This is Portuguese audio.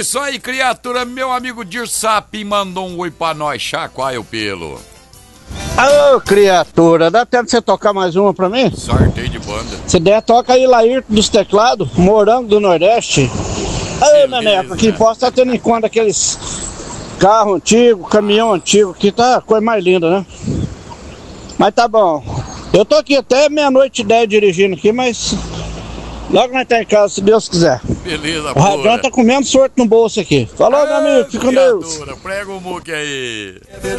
isso aí, criatura. Meu amigo Dirsap mandou um oi pra nós. Chacoalha o pelo. Ô, criatura, dá tempo de você tocar mais uma pra mim? Sorteio de banda. Se der, toca aí Laírton dos Teclados, Morango do Nordeste. Ô, Neneco, aqui posso estar tendo em conta aqueles carro antigo, caminhão antigo, que tá a coisa mais linda, né? Mas tá bom. Eu tô aqui até 00:10 dirigindo aqui, mas logo nós tá em casa, se Deus quiser. Beleza, O Radião tá comendo sorte no bolso aqui. Falou, meu amigo, fica com Deus. Prega o muque aí.